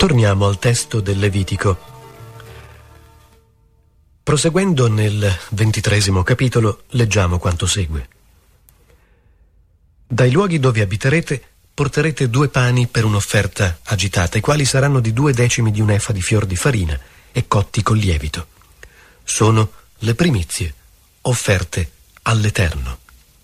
Torniamo al testo del Levitico. Proseguendo nel 23° capitolo, leggiamo quanto segue. Dai luoghi dove abiterete porterete 2 pani per un'offerta agitata, i quali saranno di 2 decimi di un efa di fior di farina e cotti col lievito. Sono le primizie offerte all'Eterno.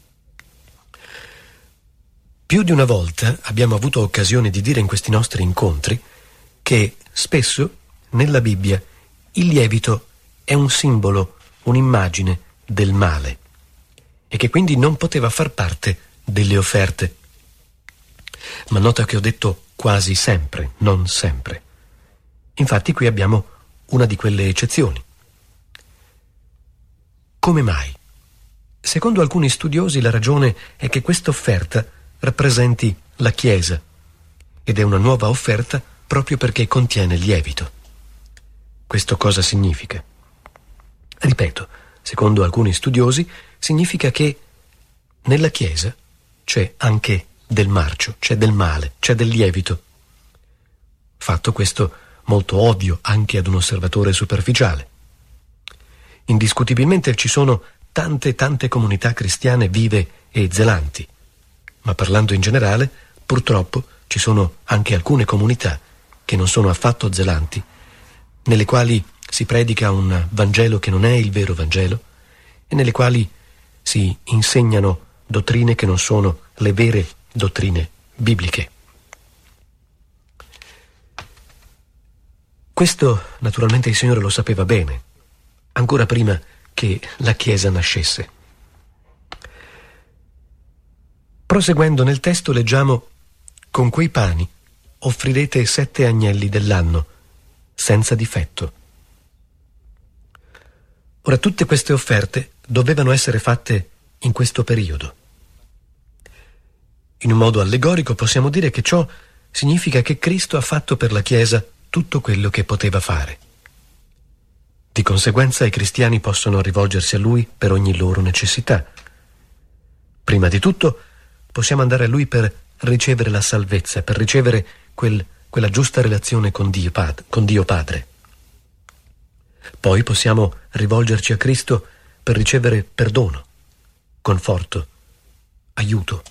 Più di una volta abbiamo avuto occasione di dire in questi nostri incontri che spesso nella Bibbia il lievito è un simbolo, un'immagine del male e che quindi non poteva far parte delle offerte. Ma nota che ho detto quasi sempre, non sempre. Infatti qui abbiamo una di quelle eccezioni. Come mai? Secondo alcuni studiosi la ragione è che questa offerta rappresenti la Chiesa ed è una nuova offerta proprio perché contiene il lievito. Questo cosa significa? Ripeto, secondo alcuni studiosi significa che nella Chiesa c'è anche del marcio, c'è del male, c'è del lievito. Fatto questo molto ovvio anche ad un osservatore superficiale. Indiscutibilmente ci sono tante comunità cristiane vive e zelanti, ma parlando in generale, purtroppo ci sono anche alcune comunità che non sono affatto zelanti, nelle quali si predica un Vangelo che non è il vero Vangelo e nelle quali si insegnano dottrine che non sono le vere dottrine bibliche. Questo naturalmente il Signore lo sapeva bene, ancora prima che la Chiesa nascesse. Proseguendo nel testo leggiamo: con quei pani offrirete 7 agnelli dell'anno, senza difetto. Ora, tutte queste offerte dovevano essere fatte in questo periodo. In un modo allegorico possiamo dire che ciò significa che Cristo ha fatto per la Chiesa tutto quello che poteva fare. Di conseguenza i cristiani possono rivolgersi a Lui per ogni loro necessità. Prima di tutto possiamo andare a Lui per ricevere la salvezza, per ricevere quella giusta relazione con Dio Padre. Poi possiamo rivolgerci a Cristo per ricevere perdono, conforto, aiuto.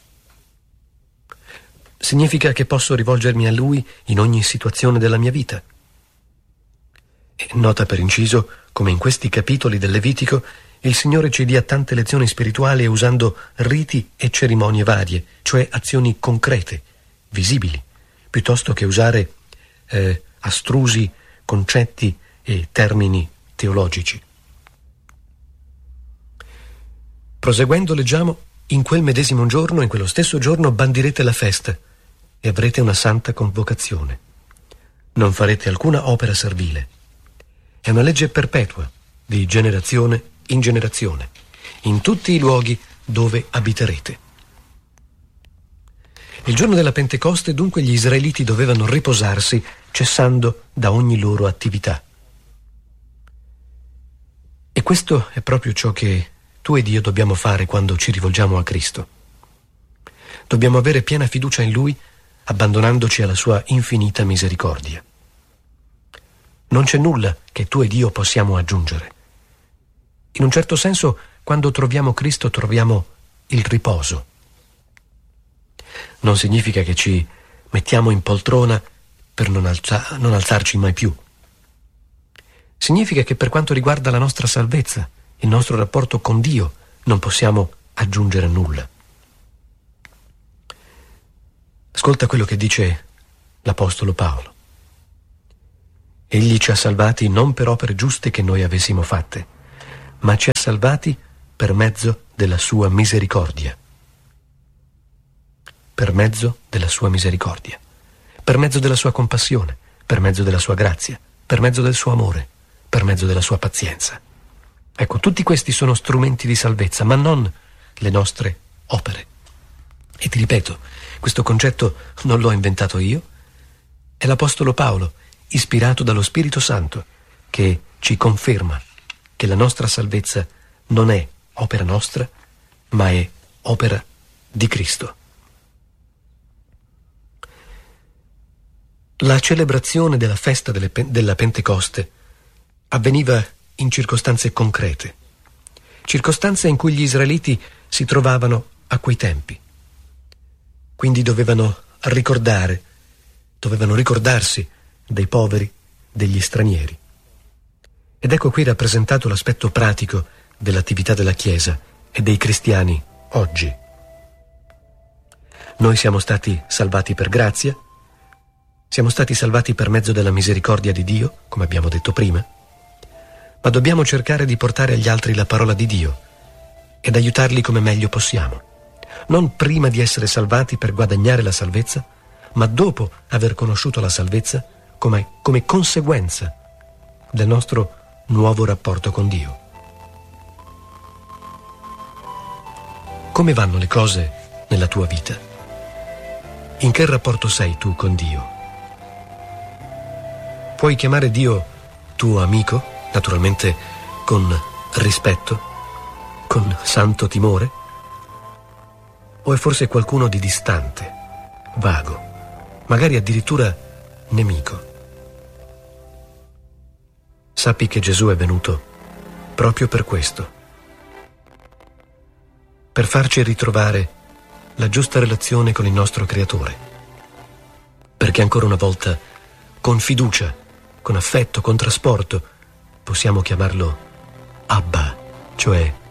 Significa che posso rivolgermi a Lui in ogni situazione della mia vita. E nota per inciso come in questi capitoli del Levitico il Signore ci dia tante lezioni spirituali usando riti e cerimonie varie, cioè azioni concrete, visibili, piuttosto che usare astrusi concetti e termini teologici. Proseguendo leggiamo: in quel medesimo giorno, in quello stesso giorno, bandirete la festa e avrete una santa convocazione. Non farete alcuna opera servile. È una legge perpetua, di generazione in generazione, in tutti i luoghi dove abiterete. Il giorno della Pentecoste, dunque, gli israeliti dovevano riposarsi, cessando da ogni loro attività. E questo è proprio ciò che tu ed io dobbiamo fare quando ci rivolgiamo a Cristo. Dobbiamo avere piena fiducia in Lui, abbandonandoci alla sua infinita misericordia. Non c'è nulla che tu ed io possiamo aggiungere. In un certo senso, quando troviamo Cristo, troviamo il riposo. Non significa che ci mettiamo in poltrona per non alzarci mai più. Significa che per quanto riguarda la nostra salvezza, il nostro rapporto con Dio, non possiamo aggiungere nulla. Ascolta quello che dice l'Apostolo Paolo. Egli ci ha salvati non per opere giuste che noi avessimo fatte, ma ci ha salvati per mezzo della sua misericordia. Per mezzo della sua misericordia. Per mezzo della sua compassione, per mezzo della sua grazia, per mezzo del suo amore, per mezzo della sua pazienza. Ecco, tutti questi sono strumenti di salvezza, ma non le nostre opere. E ti ripeto, questo concetto non l'ho inventato io, è l'Apostolo Paolo, ispirato dallo Spirito Santo, che ci conferma che la nostra salvezza non è opera nostra, ma è opera di Cristo. La celebrazione della festa della Pentecoste avveniva in circostanze concrete, circostanze in cui gli israeliti si trovavano a quei tempi. Quindi dovevano ricordarsi dei poveri, degli stranieri. Ed ecco qui rappresentato l'aspetto pratico dell'attività della Chiesa e dei cristiani oggi. Noi siamo stati salvati per grazia, siamo stati salvati per mezzo della misericordia di Dio, come abbiamo detto prima, ma dobbiamo cercare di portare agli altri la parola di Dio ed aiutarli come meglio possiamo, non prima di essere salvati per guadagnare la salvezza, ma dopo aver conosciuto la salvezza come conseguenza del nostro nuovo rapporto con Dio. Come vanno le cose nella tua vita? In che rapporto sei tu con Dio? Puoi chiamare Dio tuo amico, naturalmente con rispetto, con santo timore? O è forse qualcuno di distante, vago, magari addirittura nemico? Sappi che Gesù è venuto proprio per questo, per farci ritrovare la giusta relazione con il nostro Creatore, perché ancora una volta, con fiducia, con affetto, con trasporto, possiamo chiamarlo Abba, cioè